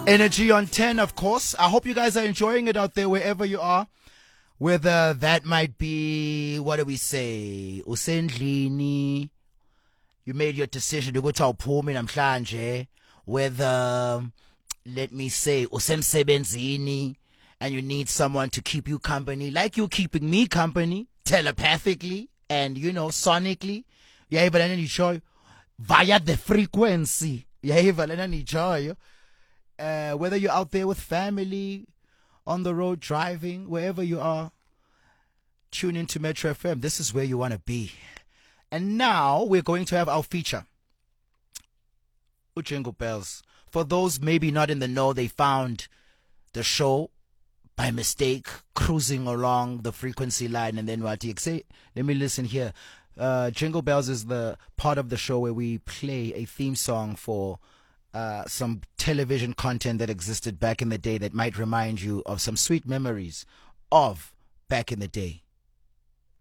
Energy on 10, of course. I hope you guys are enjoying it out there wherever you are. Whether that might be, what do we say, usendlini, you made your decision to go to awuphumi namhlanje, whether, let me say, usemsebenzini, and you need someone to keep you company, like you keeping me company, telepathically, and, sonically. Yeah, but then you via the frequency. Yeah, but then you whether you're out there with family, on the road driving, wherever you are, tune into Metro FM. This is where you want to be. And now we're going to have our feature, Jingle Bells. For those maybe not in the know, they found the show by mistake, cruising along the frequency line, and then what you say? Let me listen here. Jingle Bells is the part of the show where we play a theme song for some television content that existed back in the day that might remind you of some sweet memories of back in the day.